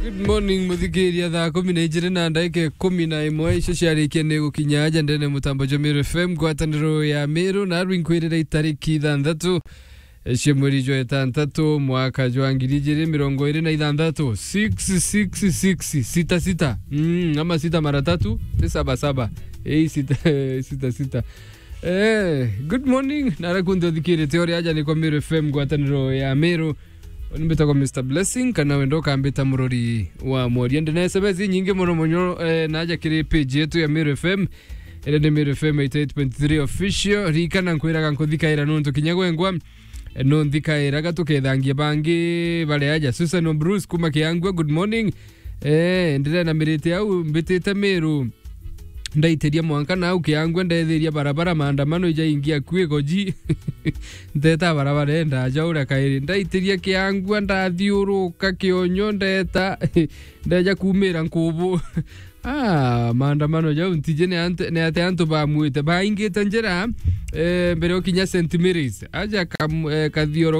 Good morning muthikiria thaa 11 na ndagika 11 icio ciarĩkia nĩ gũkinya aja ndene mutambo jo Meru FM ngwatanĩro ya Meru na rwinkwĩrĩra itarĩki 6 cia mweri jwa 6 mwaka jwa 2026 666 ama 6 mara 3 ni 77 66 good morning narakundo thikire teoria aja ni kwa Meru FM ngwatanĩro ya Meru Nimbeta kwa Mr. Blessing kana wendo kambeta murori wa mori ende na SMS nyingi muno munyo naja kiri page yetu ya Meru FM ende ni Meru FM 88.3 official rikana nkwiraga nkuthikaira nuntu kinyagwengwa nunthikaira gatukethangia bangi bale aja Susan Bruce kuma Kiangwa good morning ndire na mirite au mbitite Meru ndaiteria mwanka na Kiangwa ndetheria barabara maandamano ijaingia kwe goji ndeta barabara enda jaura kairi ndaiteria Kiangwa ndathiuruka Kionyo ndeta ndaja kumira nkubu maandamano jau ntije ne ate antu bamwite baingite njera mbere okinya St Mary's aja kathioro